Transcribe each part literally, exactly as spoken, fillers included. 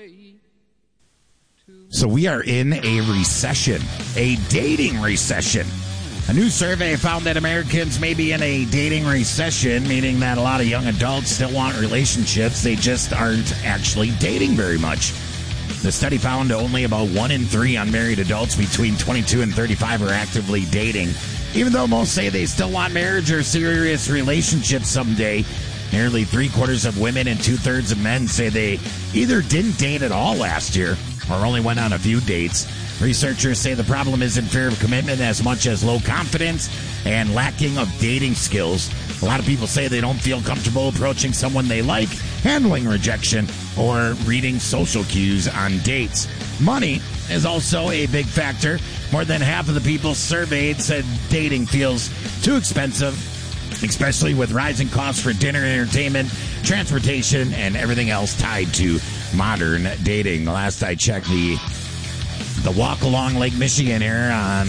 So we are in a recession, a dating recession. A new survey found that Americans may be in a dating recession, meaning that a lot of young adults still want relationships. They just aren't actually dating very much. The study found only about one in three unmarried adults between twenty-two and thirty-five are actively dating. Even though most say they still want marriage or serious relationships someday, nearly three quarters of women and two-thirds of men say they either didn't date at all last year or only went on a few dates. Researchers say the problem isn't fear of commitment as much as low confidence and lacking of dating skills. A lot of people say they don't feel comfortable approaching someone they like, handling rejection, or reading social cues on dates. Money is also a big factor. More than half of the people surveyed said dating feels too expensive, especially with rising costs for dinner, entertainment, transportation, and everything else tied to modern dating. The last I checked, the the walk along Lake Michigan here on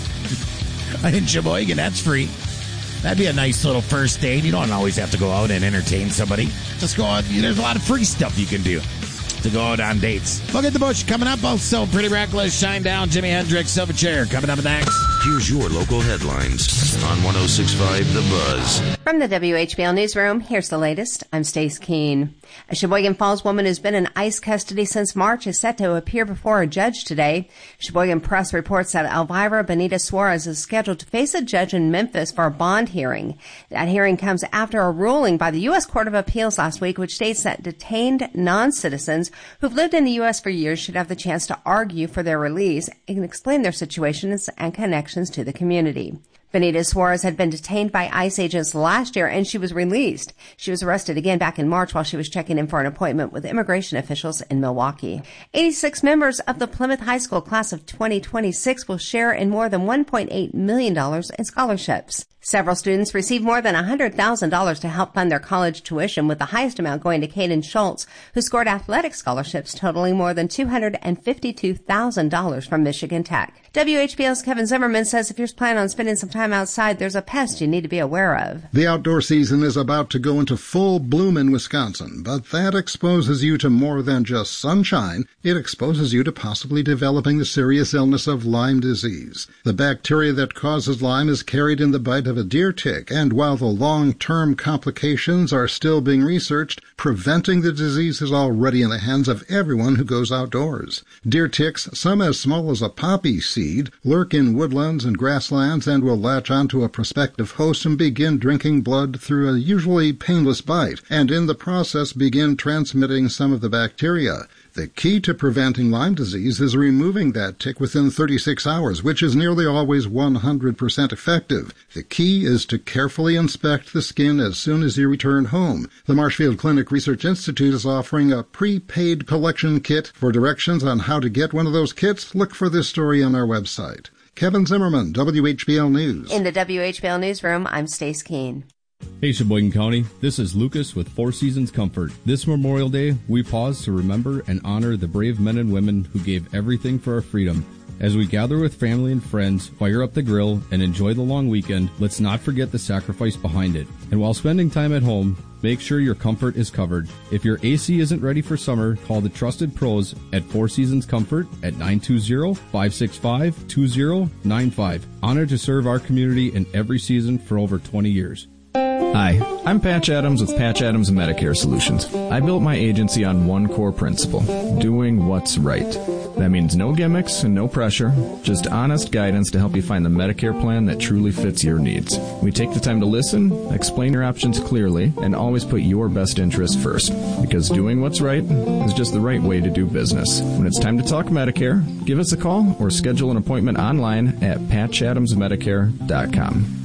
in Sheboygan, that's free. That'd be a nice little first date. You don't always have to go out and entertain somebody. Just go out. There's a lot of free stuff you can do to go out on dates. Look at the bush coming up. Also, Pretty Reckless, Shine Down, Jimi Hendrix, Silverchair coming up next. Here's your local headlines on one oh six point five The Buzz. From the W H B L Newsroom, here's the latest. I'm Stace Keene. A Sheboygan Falls woman who's been in ICE custody since March is set to appear before a judge today. Sheboygan Press reports that Elvira Benita Suarez is scheduled to face a judge in Memphis for a bond hearing. That hearing comes after a ruling by the U S Court of Appeals last week, which states that detained non-citizens who've lived in the U S for years should have the chance to argue for their release and explain their situations and connections to the community. Benita Suarez had been detained by ICE agents last year, and she was released. She was arrested again back in March while she was checking in for an appointment with immigration officials in Milwaukee. eighty-six members of the Plymouth High School class of twenty twenty-six will share in more than one point eight million dollars in scholarships. Several students received more than one hundred thousand dollars to help fund their college tuition, with the highest amount going to Caden Schultz, who scored athletic scholarships totaling more than two hundred fifty-two thousand dollars from Michigan Tech. W H B L's Kevin Zimmerman says if you're planning on spending some time outside, there's a pest you need to be aware of. The outdoor season is about to go into full bloom in Wisconsin, but that exposes you to more than just sunshine. It exposes you to possibly developing the serious illness of Lyme disease. The bacteria that causes Lyme is carried in the bite of a deer tick, and while the long-term complications are still being researched, preventing the disease is already in the hands of everyone who goes outdoors. Deer ticks, some as small as a poppy seed, lurk in woodlands and grasslands and will latch onto a prospective host and begin drinking blood through a usually painless bite, and in the process begin transmitting some of the bacteria. The key to preventing Lyme disease is removing that tick within thirty-six hours, which is nearly always one hundred percent effective. The key is to carefully inspect the skin as soon as you return home. The Marshfield Clinic Research Institute is offering a prepaid collection kit. For directions on how to get one of those kits, look for this story on our website. Kevin Zimmerman, W H B L News. In the W H B L Newsroom, I'm Stace Keene. Hey Sheboygan County, this is Lucas with Four Seasons Comfort. This Memorial Day, we pause to remember and honor the brave men and women who gave everything for our freedom. As we gather with family and friends, fire up the grill, and enjoy the long weekend, let's not forget the sacrifice behind it. And while spending time at home, make sure your comfort is covered. If your A C isn't ready for summer, call the trusted pros at Four Seasons Comfort at nine two zero, five six five, two zero nine five. Honored to serve our community in every season for over twenty years. Hi, I'm Patch Adams with Patch Adams Medicare Solutions. I built my agency on one core principle, doing what's right. That means no gimmicks and no pressure, just honest guidance to help you find the Medicare plan that truly fits your needs. We take the time to listen, explain your options clearly, and always put your best interest first, because doing what's right is just the right way to do business. When it's time to talk Medicare, give us a call or schedule an appointment online at patch adams medicare dot com.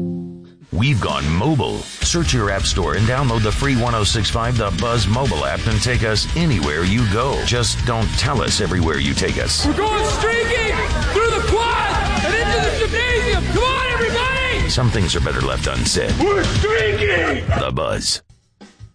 We've gone mobile. Search your app store and download the free one oh six point five The Buzz mobile app and take us anywhere you go. Just don't tell us everywhere you take us. We're going streaking through the quad and into the gymnasium. Come on, everybody! Some things are better left unsaid. We're streaking! The Buzz.